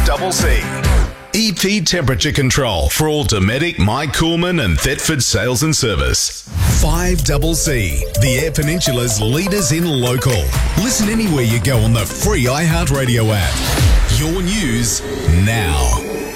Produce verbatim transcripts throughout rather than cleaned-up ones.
double C. E P Temperature Control for all Dometic, Mike Coolman and Thetford sales and service. five double C, the Eyre Peninsula's leaders in local. Listen anywhere you go on the free iHeartRadio app. Your news now.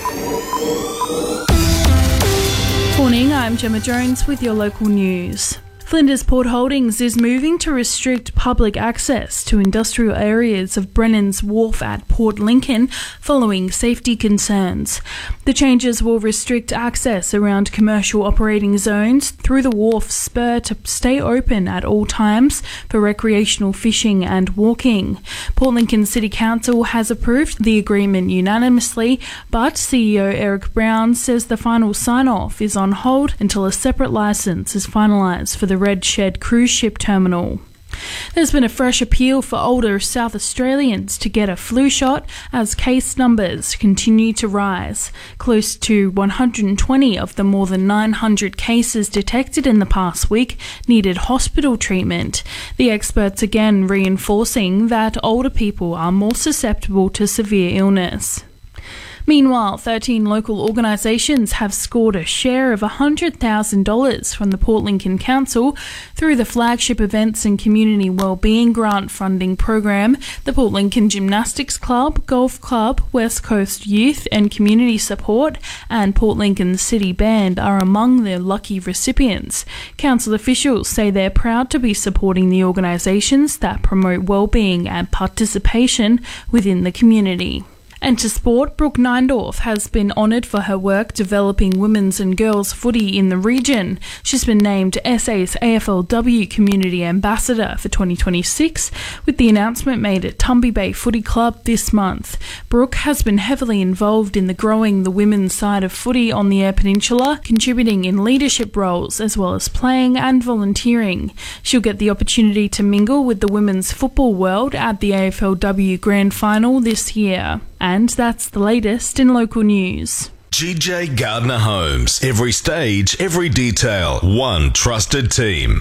Morning, I'm Gemma Jones with your local news. Flinders Port Holdings is moving to restrict public access to industrial areas of Brennan's Wharf at Port Lincoln following safety concerns. The changes will restrict access around commercial operating zones through the wharf spur to stay open at all times for recreational fishing and walking. Port Lincoln City Council has approved the agreement unanimously, but C E O Eric Brown says the final sign-off is on hold until a separate licence is finalised for the Red Shed cruise ship terminal. There's been a fresh appeal for older South Australians to get a flu shot as case numbers continue to rise. Close to one hundred twenty of the more than nine hundred cases detected in the past week needed hospital treatment. The experts again reinforcing that older people are more susceptible to severe illness. Meanwhile, thirteen local organisations have scored a share of one hundred thousand dollars from the Port Lincoln Council through the flagship Events and Community Wellbeing Grant Funding Program. The Port Lincoln Gymnastics Club, Golf Club, West Coast Youth and Community Support and Port Lincoln City Band are among the lucky recipients. Council officials say they're proud to be supporting the organisations that promote wellbeing and participation within the community. And to sport, Brooke Neindorf has been honoured for her work developing women's and girls footy in the region. She's been named S A's A F L W Community Ambassador for twenty twenty-six, with the announcement made at Tumby Bay Footy Club this month. Brooke has been heavily involved in the growing the women's side of footy on the Eyre Peninsula, contributing in leadership roles as well as playing and volunteering. She'll get the opportunity to mingle with the women's football world at the A F L W Grand Final this year. And that's the latest in local news. G J Gardner Homes. Every stage, every detail, one trusted team.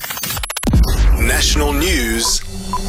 National news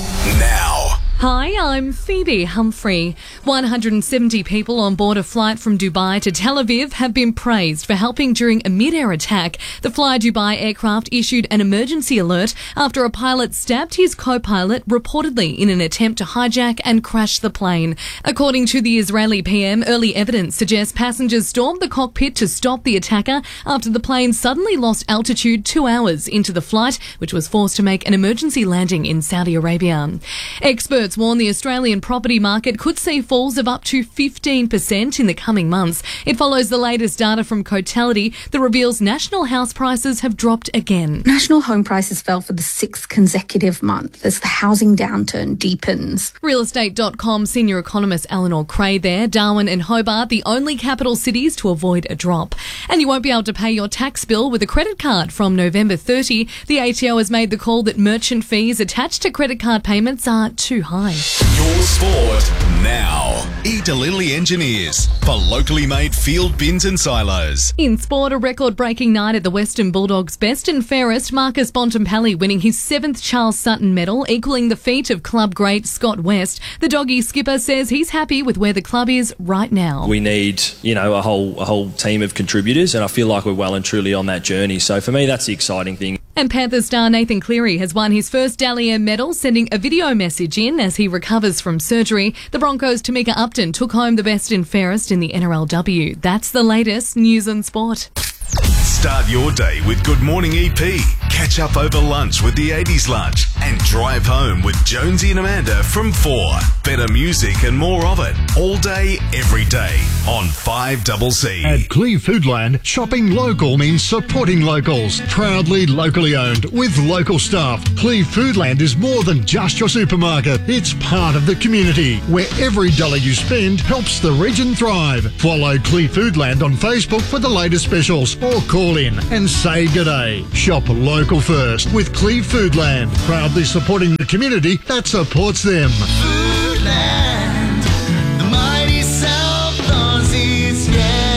now. Hi, I'm Phoebe Humphrey. one hundred seventy people on board a flight from Dubai to Tel Aviv have been praised for helping during a mid-air attack. The Fly Dubai aircraft issued an emergency alert after a pilot stabbed his co-pilot reportedly in an attempt to hijack and crash the plane. According to the Israeli P M, early evidence suggests passengers stormed the cockpit to stop the attacker after the plane suddenly lost altitude two hours into the flight, which was forced to make an emergency landing in Saudi Arabia. Experts warn the Australian property market could see falls of up to fifteen percent in the coming months. It follows the latest data from Cotality that reveals national house prices have dropped again. National home prices fell for the sixth consecutive month as the housing downturn deepens. real estate dot com senior economist Eleanor Cray there. Darwin and Hobart, the only capital cities to avoid a drop. And you won't be able to pay your tax bill with a credit card from November thirtieth. The A T O has made the call that merchant fees attached to credit card payments are too high. Your sport now. E. DeLilly Engineers for locally made field bins and silos. In sport, a record-breaking night at the Western Bulldogs Best and Fairest. Marcus Bontempelli winning his seventh Charles Sutton medal, equaling the feat of club great Scott West. The Doggy skipper says he's happy with where the club is right now. We need, you know, a whole a whole team of contributors, and I feel like we're well and truly on that journey. So for me, that's the exciting thing. And Panthers star Nathan Cleary has won his first Dally M medal, sending a video message in as he recovers from surgery. The Broncos' Tamika Upton took home the best and fairest in the N R L W. That's the latest news and sport. Start your day with Good Morning E P. Catch up over lunch with the eighties Lunch and drive home with Jonesy and Amanda from four. Better music and more of it all day, every day on five double C. At Cleve Foodland, shopping local means supporting locals. Proudly locally owned with local staff. Cleve Foodland is more than just your supermarket. It's part of the community where every dollar you spend helps the region thrive. Follow Cleve Foodland on Facebook for the latest specials or call in and say g'day. Shop local first with Cleve Foodland. Proudly supporting the community that supports them. Foodland, the mighty South Aussies,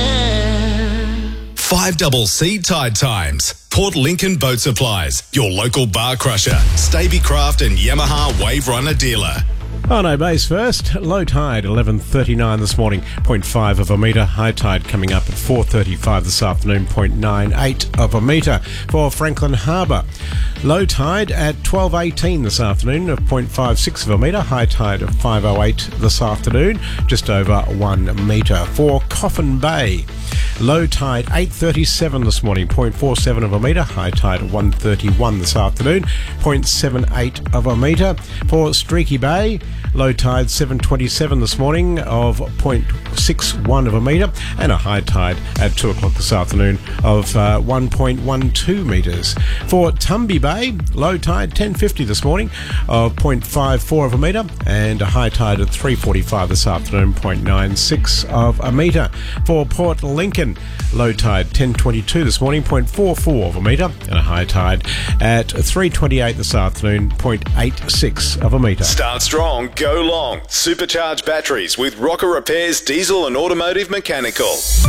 yeah. five double C Tide Times. Port Lincoln Boat Supplies. Your local bar crusher. Stavy Craft and Yamaha Wave Runner dealer. Oh no, base first. Low tide eleven thirty-nine this morning, zero point five of a metre. High tide coming up at four thirty-five this afternoon, zero point nine eight of a metre for Franklin Harbour. Low tide at twelve eighteen this afternoon of zero point five six of a metre. High tide of five oh eight this afternoon, just over one metre for Coffin Bay. Low tide eight thirty-seven this morning, zero point four seven of a metre. High tide at one thirty-one this afternoon, zero point seven eight of a metre for Streaky Bay. Low tide seven twenty-seven this morning of zero point six one of a metre, and a high tide at two o'clock this afternoon of uh, one point one two metres. For Tumby Bay, low tide ten fifty this morning of zero point five four of a metre, and a high tide at three forty-five this afternoon, zero point nine six of a metre. For Port Lincoln, low tide ten twenty-two this morning, zero point four four of a metre, and a high tide at three twenty-eight this afternoon, zero point eight six of a metre. Start strong, go long. Supercharged batteries with Rocker Repairs Diesel and Automotive Mechanical.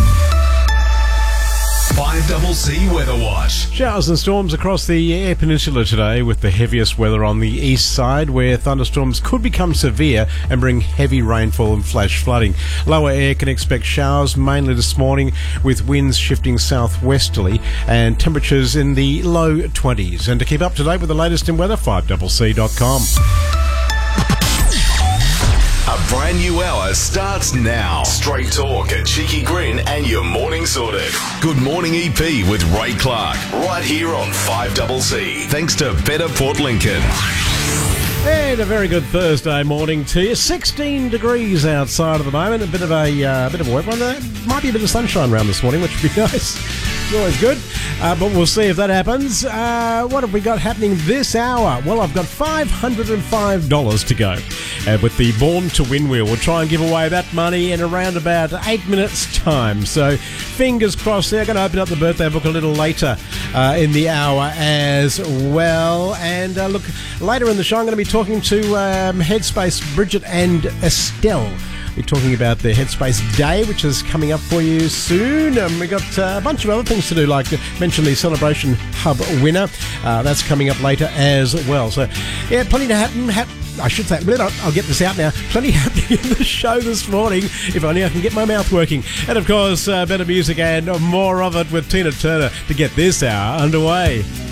five C Weather Watch. Showers and storms across the Eyre Peninsula today, with the heaviest weather on the east side, where thunderstorms could become severe and bring heavy rainfall and flash flooding. Lower Eyre can expect showers mainly this morning, with winds shifting southwesterly and temperatures in the low twenties. And to keep up to date with the latest in weather, five C C dot com. A brand new hour starts now. Straight talk, a cheeky grin, and your morning sorted. Good morning, E P with Ray Clark, right here on five C C. Thanks to Better Port Lincoln. And a very good Thursday morning to you. sixteen degrees outside at the moment. A bit of a uh, bit of a wet one. There might be a bit of sunshine around this morning, which would be nice. It's always good. Uh, but we'll see if that happens. Uh, what have we got happening this hour? Well, I've got five hundred five dollars to go. Uh, with the Born to Win wheel, we'll try and give away that money in around about eight minutes' time. So fingers crossed there. Going to open up the birthday book a little later uh, in the hour as well. And uh, look, later in the show, I'm going to be talking to um, Headspace Bridget and Estelle. We're talking about the Headspace Day, which is coming up for you soon. Um, we've got uh, a bunch of other things to do, like uh, mention the Celebration Hub winner. Uh, that's coming up later as well. So, yeah, plenty to happen. Ha- I should say, I'll get this out now. Plenty happening in the show this morning, if only I can get my mouth working. And, of course, uh, better music and more of it with Tina Turner to get this hour underway.